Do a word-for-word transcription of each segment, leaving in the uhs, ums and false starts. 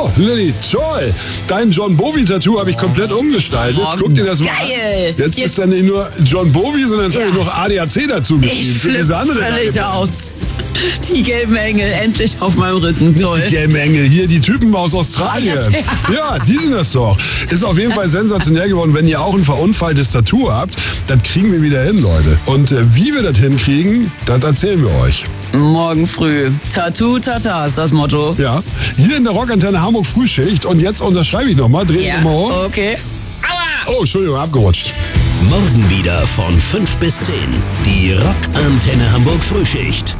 Oh, Lilly, toll. Dein John Bowie-Tattoo habe ich komplett umgestaltet. Oh, Guck dir das mal geil. an. Jetzt, Jetzt ist dann nicht nur John Bowie, sondern jetzt Ja. habe ich noch A D A C dazu geschrieben. Ich Für flippe diese andere völlig Seite. aus. Die gelben Engel endlich auf meinem Rücken. Toll. Die gelben Engel, hier die Typen aus Australien. Ja. Ja, die sind das doch. Ist auf jeden Fall sensationell geworden. Wenn ihr auch ein verunfalltes Tattoo habt, das kriegen wir wieder hin, Leute. Und äh, wie wir das hinkriegen, das erzählen wir euch. Morgen früh. Tattoo Tata ist das Motto. Ja, hier in der Rockantenne Hamburg Frühschicht. Und jetzt unterschreibe ich nochmal, dreh Ja, nochmal hoch. okay. Oh, Entschuldigung, abgerutscht. Morgen wieder von fünf bis zehn. Die Rockantenne Hamburg Frühschicht.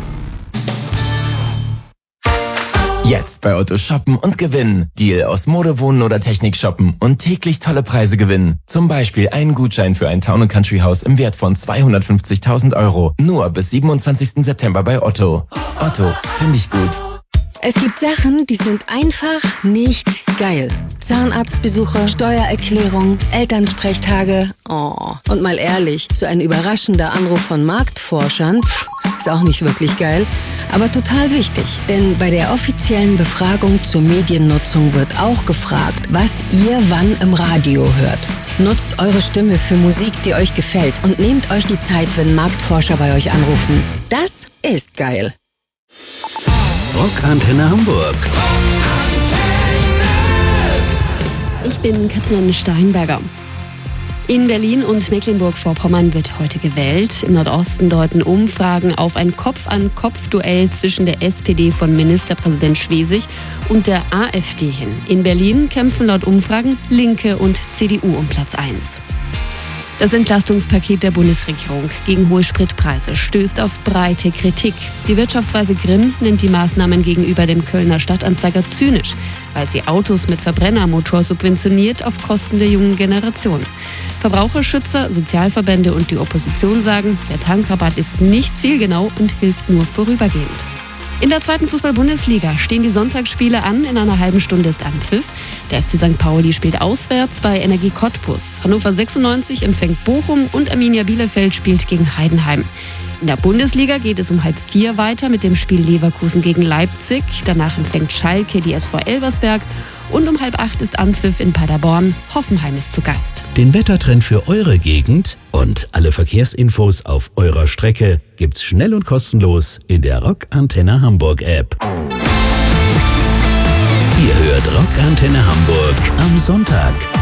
Jetzt bei Otto shoppen und gewinnen. Deal aus Mode, Wohnen oder Technik shoppen und täglich tolle Preise gewinnen. Zum Beispiel einen Gutschein für ein Town and Country Haus im Wert von zweihundertfünfzigtausend Euro. Nur bis siebenundzwanzigsten September bei Otto. Otto, finde ich gut. Es gibt Sachen, die sind einfach nicht geil. Zahnarztbesuche, Steuererklärung, Elternsprechtage. Oh, und mal ehrlich, so ein überraschender Anruf von Marktforschern pff, ist auch nicht wirklich geil, aber total wichtig. Denn bei der offiziellen Befragung zur Mediennutzung wird auch gefragt, was ihr wann im Radio hört. Nutzt eure Stimme für Musik, die euch gefällt und nehmt euch die Zeit, wenn Marktforscher bei euch anrufen. Das ist geil. Rockantenne Hamburg. Ich bin Katrin Steinberger. In Berlin und Mecklenburg-Vorpommern wird heute gewählt. Im Nordosten deuten Umfragen auf ein Kopf-an-Kopf-Duell zwischen der S P D von Ministerpräsident Schwesig und der AfD hin. In Berlin kämpfen laut Umfragen Linke und C D U um Platz eins. Das Entlastungspaket der Bundesregierung gegen hohe Spritpreise stößt auf breite Kritik. Die Wirtschaftsweise Grimm nennt die Maßnahmen gegenüber dem Kölner Stadtanzeiger zynisch, weil sie Autos mit Verbrennermotor subventioniert auf Kosten der jungen Generation. Verbraucherschützer, Sozialverbände und die Opposition sagen, der Tankrabatt ist nicht zielgenau und hilft nur vorübergehend. In der zweiten Fußball-Bundesliga stehen die Sonntagsspiele an. In einer halben Stunde ist Anpfiff. Der F C Sankt Pauli spielt auswärts bei Energie Cottbus. Hannover sechsundneunzig empfängt Bochum und Arminia Bielefeld spielt gegen Heidenheim. In der Bundesliga geht es um halb vier weiter mit dem Spiel Leverkusen gegen Leipzig. Danach empfängt Schalke die S V Elversberg. Und um halb acht ist Anpfiff in Paderborn. Hoffenheim ist zu Gast. Den Wettertrend für eure Gegend und alle Verkehrsinfos auf eurer Strecke gibt's schnell und kostenlos in der Rockantenne Hamburg App. Ihr hört Rockantenne Hamburg am Sonntag.